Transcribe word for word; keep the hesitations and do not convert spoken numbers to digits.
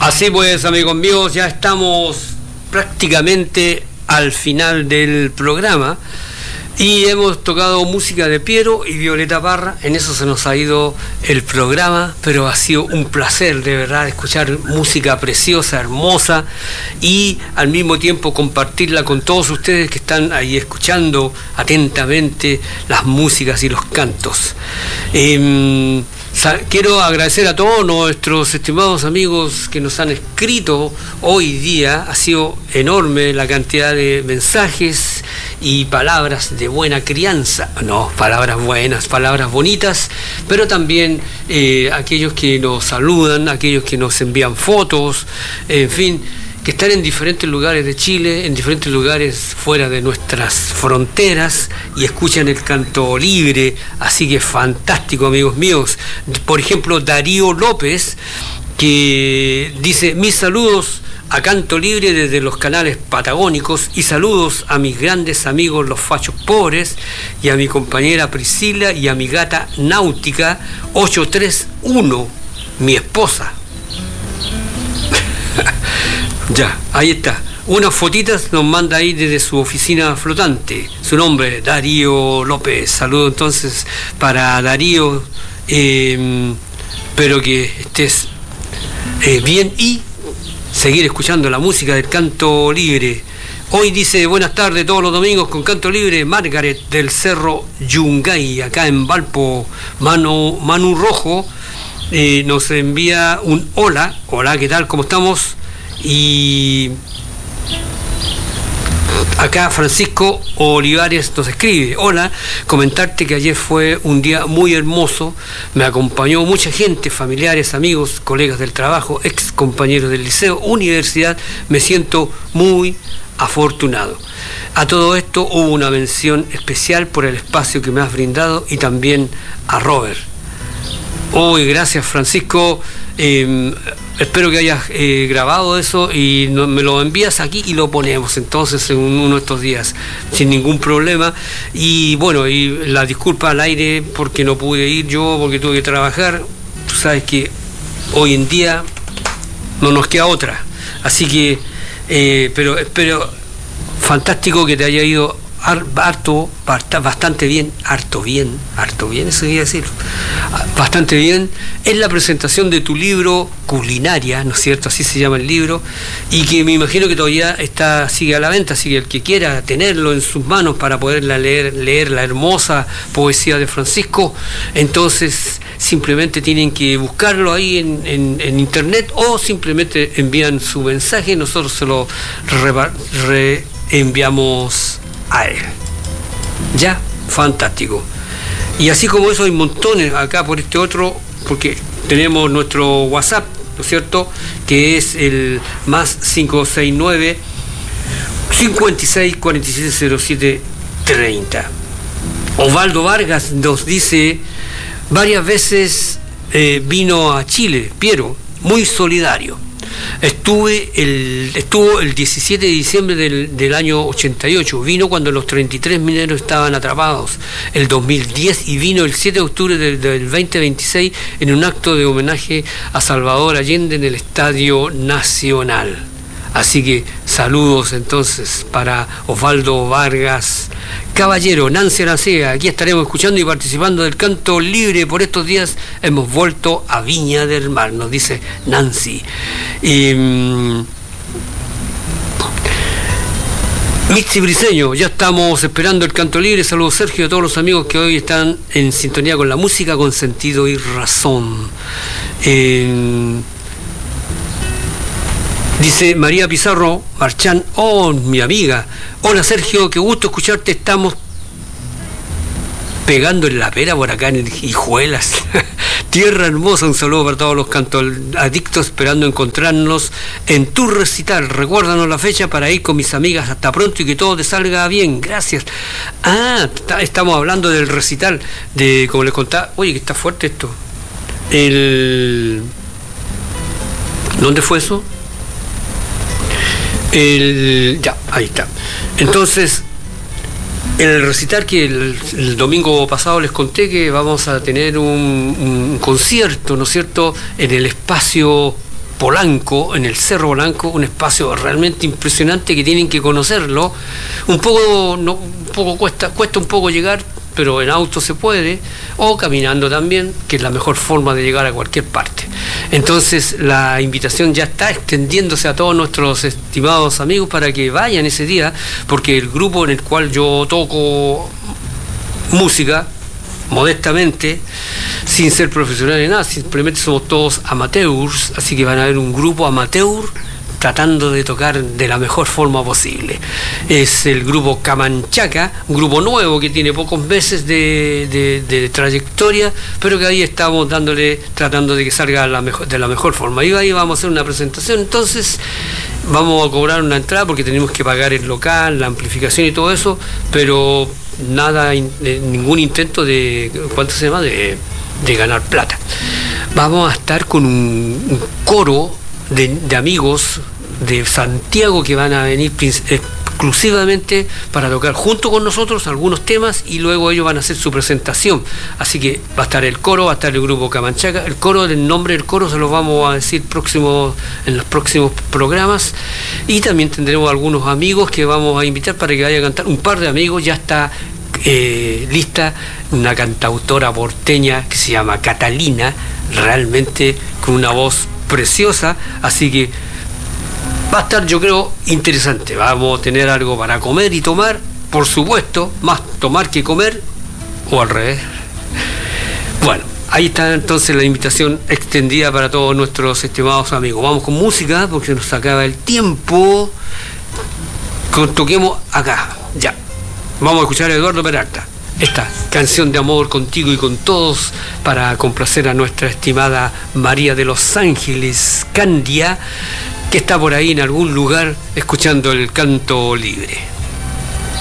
Así pues, amigos míos, ya estamos prácticamente al final del programa y hemos tocado música de Piero y Violeta Parra. En eso se nos ha ido el programa, pero ha sido un placer de verdad escuchar música preciosa, hermosa, y al mismo tiempo compartirla con todos ustedes que están ahí escuchando atentamente las músicas y los cantos. Eh, Quiero agradecer a todos nuestros estimados amigos que nos han escrito hoy día. Ha sido enorme la cantidad de mensajes y palabras de buena crianza. No, palabras buenas, palabras bonitas, pero también eh, aquellos que nos saludan, aquellos que nos envían fotos, en fin, que están en diferentes lugares de Chile, en diferentes lugares fuera de nuestras fronteras y escuchan el canto libre. Así que fantástico, amigos míos. Por ejemplo, Darío López, que dice: mis saludos a Canto Libre desde los canales patagónicos y saludos a mis grandes amigos los fachos pobres y a mi compañera Priscila y a mi gata Náutica ocho tres uno, mi esposa. Ya, ahí está. Unas fotitas nos manda ahí desde su oficina flotante. Su nombre, Darío López. Saludo entonces para Darío. Eh, espero que estés eh, bien y seguir escuchando la música del canto libre. Hoy dice: buenas tardes todos los domingos con canto libre. Margaret del Cerro Yungay, acá en Valpo. Manu, Manu Rojo eh, nos envía un hola. Hola, ¿qué tal? ¿Cómo estamos? Y acá Francisco Olivares nos escribe: hola, comentarte que ayer fue un día muy hermoso, me acompañó mucha gente, familiares, amigos, colegas del trabajo, ex compañeros del liceo, universidad, me siento muy afortunado. A todo esto hubo una mención especial por el espacio que me has brindado y también a Robert. Hoy, gracias Francisco. Eh, espero que hayas eh, grabado eso y no, me lo envías aquí y lo ponemos entonces en uno de estos días sin ningún problema. Y bueno, y la disculpa al aire porque no pude ir yo, porque tuve que trabajar. Tú sabes que hoy en día no nos queda otra, así que eh, pero espero fantástico que te haya ido harto, bastante bien, harto bien, harto bien, eso quería decir, bastante bien, en la presentación de tu libro Culinaria, ¿no es cierto? Así se llama el libro, y que me imagino que todavía está, sigue a la venta, así que el que quiera tenerlo en sus manos para poderla leer, leer la hermosa poesía de Francisco, entonces simplemente tienen que buscarlo ahí en, en, en internet o simplemente envían su mensaje, nosotros se lo reenviamos a él. Ya, fantástico. Y así como eso hay montones acá por este otro, porque tenemos nuestro WhatsApp, ¿no es cierto? Que es el más cinco seis nueve, cincuenta y seis, cuarenta y siete, cero siete, treinta. Osvaldo Vargas nos dice: varias veces eh, vino a Chile, Piero, muy solidario. Estuve el, estuvo el diecisiete de diciembre del, del año ochenta y ocho, vino cuando los treinta y tres mineros estaban atrapados, el dos mil diez, y vino el siete de octubre del, del veinte veintiséis en un acto de homenaje a Salvador Allende en el Estadio Nacional. Así que saludos entonces para Osvaldo Vargas Caballero. Nancy Aracea, aquí estaremos escuchando y participando del canto libre. Por estos días hemos vuelto a Viña del Mar, nos dice Nancy. Y, um, Mitzi Briceño, ya estamos esperando el canto libre. Saludos Sergio, a todos los amigos que hoy están en sintonía con la música con sentido y razón. Eh, Dice María Pizarro Marchán: oh, mi amiga, hola Sergio, qué gusto escucharte, estamos pegando en la pera por acá en el Hijuelas. Tierra hermosa, un saludo para todos los cantos adictos, esperando encontrarnos en tu recital. Recuérdanos la fecha para ir con mis amigas. Hasta pronto y que todo te salga bien. Gracias. Ah, estamos hablando del recital, de, como les contaba, oye, que está fuerte esto. El... ¿Dónde fue eso? El, ya, ahí está. Entonces, en el recital que el, el domingo pasado les conté que vamos a tener un, un concierto, ¿no es cierto?, en el espacio Polanco, en el Cerro Polanco, un espacio realmente impresionante que tienen que conocerlo. Un poco, no, un poco cuesta, cuesta un poco llegar, pero en auto se puede, o caminando también, que es la mejor forma de llegar a cualquier parte. Entonces la invitación ya está extendiéndose a todos nuestros estimados amigos para que vayan ese día, porque el grupo en el cual yo toco música, modestamente, sin ser profesional ni nada, simplemente somos todos amateurs, así que van a haber un grupo amateur tratando de tocar de la mejor forma posible. Es el grupo Camanchaca, un grupo nuevo que tiene pocos meses de, de, de trayectoria, pero que ahí estamos dándole, tratando de que salga la mejor, de la mejor forma. Y ahí vamos a hacer una presentación, entonces vamos a cobrar una entrada porque tenemos que pagar el local, la amplificación y todo eso, pero nada, ningún intento de, ¿cuánto se llama?, de, de ganar plata. Vamos a estar con un, un coro de, de amigos de Santiago que van a venir exclusivamente para tocar junto con nosotros algunos temas y luego ellos van a hacer su presentación. Así que va a estar el coro, va a estar el grupo Camanchaca. El coro, el nombre del coro se los vamos a decir próximo, en los próximos programas, y también tendremos algunos amigos que vamos a invitar para que vayan a cantar. Un par de amigos, ya está eh, lista una cantautora porteña que se llama Catalina, realmente con una voz preciosa, así que va a estar, yo creo, interesante. Vamos a tener algo para comer y tomar, por supuesto, más tomar que comer, o al revés. Bueno, ahí está entonces la invitación extendida para todos nuestros estimados amigos. Vamos con música, porque se nos acaba el tiempo. Toquemos acá, ya. Vamos a escuchar a Eduardo Peralta, esta canción de amor contigo y con todos, para complacer a nuestra estimada María de los Ángeles Candia, que está por ahí en algún lugar escuchando el canto libre.